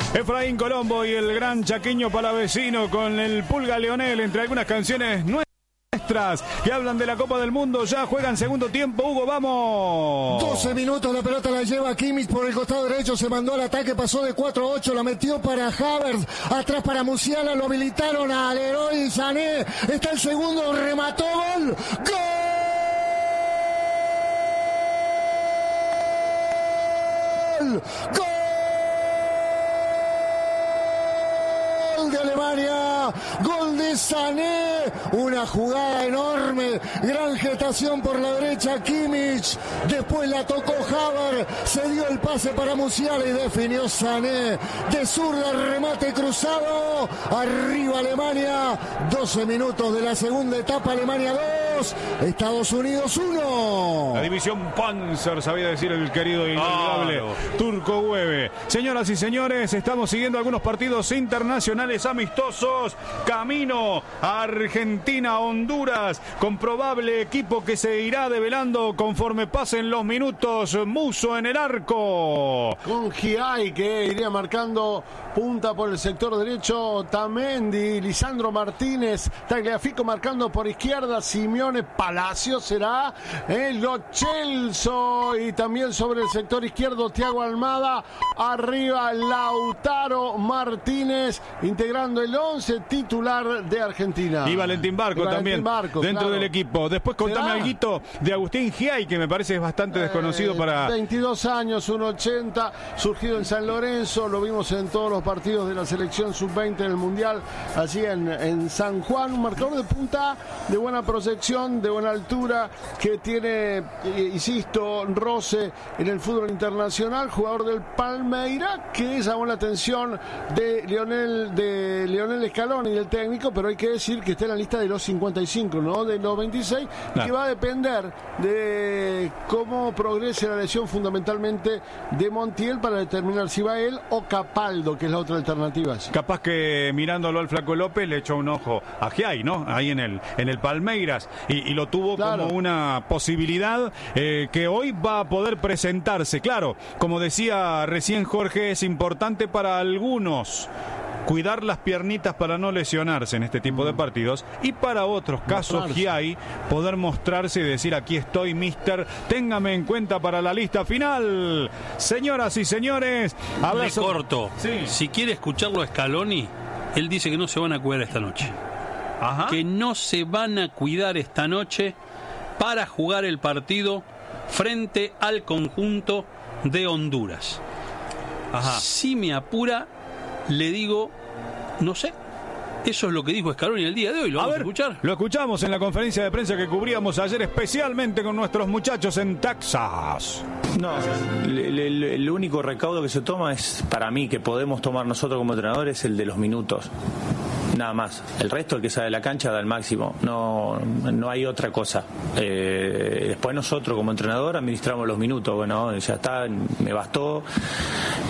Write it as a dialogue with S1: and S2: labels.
S1: Efraín Colombo y el gran Chaqueño Palavecino con el Pulga Leonel, entre algunas canciones nuestras que hablan de la Copa del Mundo. Ya juegan segundo tiempo. Hugo, vamos.
S2: 12 minutos, la pelota la lleva Kimmich por el costado derecho, se mandó al ataque, pasó de 4-8, la metió para Havertz, atrás para Musiala, lo habilitaron a Leroy Sané, está el segundo, remató, gol, gol de Alemania, gol de Sané, una jugada enorme, gran gestación por la derecha Kimmich, después la tocó Havertz, se dio el pase para Musiala y definió Sané, de zurda, remate cruzado, arriba Alemania, 12 minutos de la segunda etapa, Alemania 2, Estados Unidos 1.
S1: La división Panzer, sabía decir el querido e inolvidable Turco Hueve. Señoras y señores, estamos siguiendo algunos partidos internacionales amistosos, camino a Argentina, Honduras, con probable equipo que se irá develando conforme pasen los minutos. Musso en el arco,
S3: con Giai, que iría marcando punta por el sector derecho, Tamendi, Lisandro Martínez, Tagliafico marcando por izquierda, Simeone, Palacio será, Lo Celso, y también sobre el sector izquierdo Thiago Almada, arriba Lautaro Martínez, integrando el 11 titular de Argentina.
S1: Y Valentín Barco también Barco, dentro del equipo. Después contame algo de Agustín Giai, que me parece bastante desconocido para...
S3: 22 años, 1.80, surgido en San Lorenzo, lo vimos en todos los partidos de la selección sub-20 en el Mundial, allí en San Juan, un marcador de punta de buena proyección, de buena altura, que tiene, insisto, roce en el fútbol internacional, jugador del Palmeiras, que llamó la atención de Lionel Scaloni, del técnico, pero hay que decir que está en la lista de los 55, no de los 26, que va a depender de cómo progrese la lesión fundamentalmente de Montiel para determinar si va él o Capaldo, que es la otra alternativa.
S1: Capaz que mirándolo al Flaco López le echó un ojo a Giai, ¿no? Ahí en el Palmeiras, y lo tuvo como una posibilidad que hoy va a poder presentarse. Claro, como decía recién Jorge, es importante para algunos cuidar las piernitas para no lesionarse en este tipo de partidos, y para otros casos Giai poder mostrarse y decir: aquí estoy, mister, téngame en cuenta para la lista final. Señoras y señores,
S4: abrazo. Le corto. Sí. Si quiere escucharlo a Scaloni, él dice que no se van a cuidar esta noche. Ajá. Que no se van a cuidar esta noche para jugar el partido frente al conjunto de Honduras. Ajá. Si me apura, le digo, no sé. Eso es lo que dijo Scaloni el día de hoy. ¿Lo vamos a escuchar?
S1: Lo escuchamos en la conferencia de prensa que cubríamos ayer, especialmente con nuestros muchachos en Texas.
S5: No, el único recaudo que se toma es, para mí, que podemos tomar nosotros como entrenadores, el de los minutos. Nada más. El resto, el que sale de la cancha, da el máximo. No hay otra cosa. Después nosotros como entrenador administramos los minutos. Bueno, ya está, me bastó.